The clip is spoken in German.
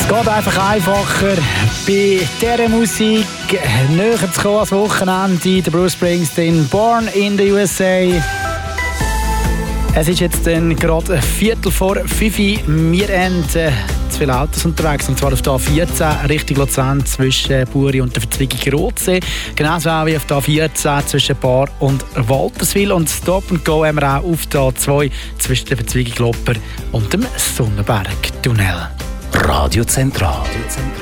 Geht einfach einfacher bei dieser Musik näher zu kommen als Wochenende. Der Bruce Springsteen, Born in the USA. Es ist jetzt dann gerade 4:45. Wir haben zu viele Autos unterwegs, und zwar auf der A14 Richtung Luzern zwischen Buri und der Verzweigung Rotsee. Genauso auch wie auf der A14 zwischen Bar und Walterswil. Und Stop and Go haben wir auch auf der A2 zwischen der Verzweigung Lopper und dem Sonnenberg-Tunnel. Radio Zentral.